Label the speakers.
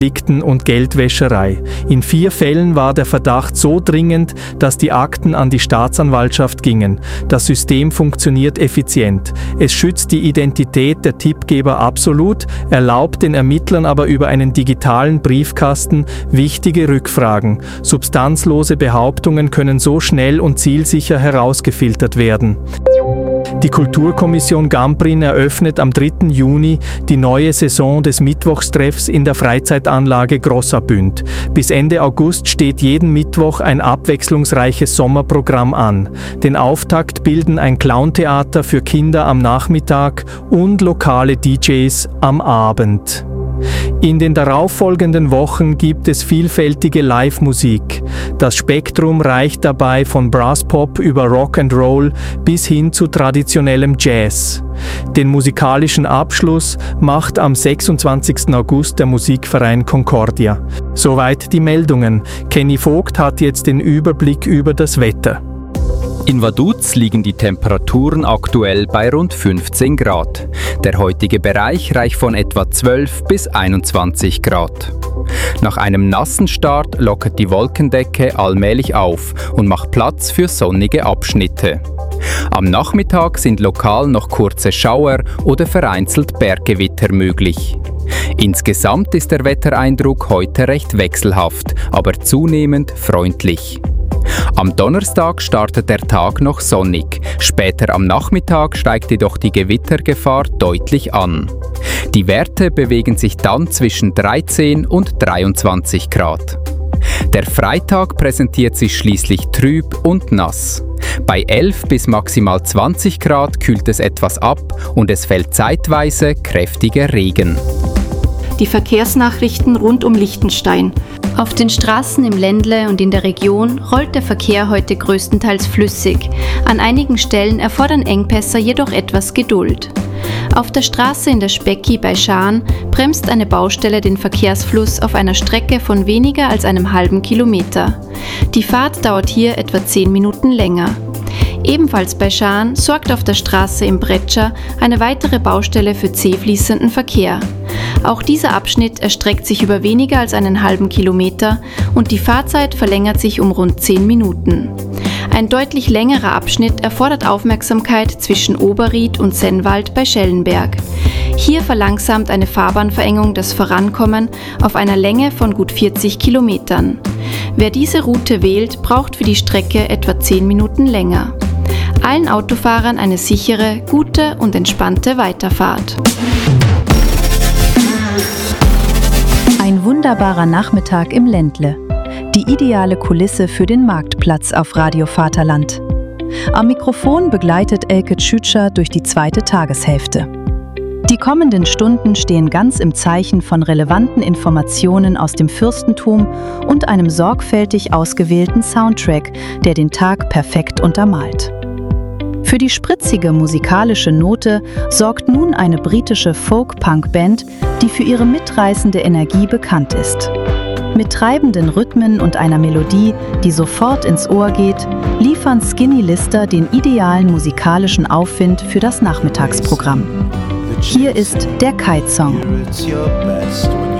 Speaker 1: Delikten und Geldwäscherei. In 4 Fällen war der Verdacht so dringend, dass die Akten an die Staatsanwaltschaft gingen. Das System funktioniert effizient. Es schützt die Identität der Tippgeber absolut, erlaubt den Ermittlern aber über einen digitalen Briefkasten wichtige Rückfragen. Substanzlose Behauptungen können so schnell und zielsicher herausgefiltert werden. Die Kulturkommission Gamprin eröffnet am 3. Juni die neue Saison des Mittwochstreffs in der Freizeitanlage Grossabünd. Bis Ende August steht jeden Mittwoch ein abwechslungsreiches Sommerprogramm an. Den Auftakt bilden ein Clowntheater für Kinder am Nachmittag und lokale DJs am Abend. In den darauffolgenden Wochen gibt es vielfältige Live-Musik. Das Spektrum reicht dabei von Brasspop über Rock and Roll bis hin zu traditionellem Jazz. Den musikalischen Abschluss macht am 26. August der Musikverein Concordia. Soweit die Meldungen. Kenny Vogt hat jetzt den Überblick über das Wetter.
Speaker 2: In Vaduz liegen die Temperaturen aktuell bei rund 15 Grad. Der heutige Bereich reicht von etwa 12 bis 21 Grad. Nach einem nassen Start lockert die Wolkendecke allmählich auf und macht Platz für sonnige Abschnitte. Am Nachmittag sind lokal noch kurze Schauer oder vereinzelt Berggewitter möglich. Insgesamt ist der Wettereindruck heute recht wechselhaft, aber zunehmend freundlich. Am Donnerstag startet der Tag noch sonnig. Später am Nachmittag steigt jedoch die Gewittergefahr deutlich an. Die Werte bewegen sich dann zwischen 13 und 23 Grad. Der Freitag präsentiert sich schließlich trüb und nass. Bei 11 bis maximal 20 Grad kühlt es etwas ab und es fällt zeitweise kräftiger Regen.
Speaker 3: Die Verkehrsnachrichten rund um Liechtenstein. Auf den Straßen im Ländle und in der Region rollt der Verkehr heute größtenteils flüssig. An einigen Stellen erfordern Engpässe jedoch etwas Geduld. Auf der Straße in der Specki bei Schaan bremst eine Baustelle den Verkehrsfluss auf einer Strecke von weniger als einem halben Kilometer. Die Fahrt dauert hier etwa 10 Minuten länger. Ebenfalls bei Schaan sorgt auf der Straße im Bretscher eine weitere Baustelle für zäh fließenden Verkehr. Auch dieser Abschnitt erstreckt sich über weniger als einen halben Kilometer und die Fahrzeit verlängert sich um rund 10 Minuten. Ein deutlich längerer Abschnitt erfordert Aufmerksamkeit zwischen Oberried und Sennwald bei Schellenberg. Hier verlangsamt eine Fahrbahnverengung das Vorankommen auf einer Länge von gut 40 Kilometern. Wer diese Route wählt, braucht für die Strecke etwa 10 Minuten länger. Allen Autofahrern eine sichere, gute und entspannte Weiterfahrt.
Speaker 4: Ein wunderbarer Nachmittag im Ländle. Die ideale Kulisse für den Marktplatz auf Radio Vaterland. Am Mikrofon begleitet Elke Tschütscher durch die zweite Tageshälfte. Die kommenden Stunden stehen ganz im Zeichen von relevanten Informationen aus dem Fürstentum und einem sorgfältig ausgewählten Soundtrack, der den Tag perfekt untermalt. Für die spritzige musikalische Note sorgt nun eine britische Folk-Punk-Band, die für ihre mitreißende Energie bekannt ist. Mit treibenden Rhythmen und einer Melodie, die sofort ins Ohr geht, liefern Skinny Lister den idealen musikalischen Aufwind für das Nachmittagsprogramm. Hier ist der Kite-Song.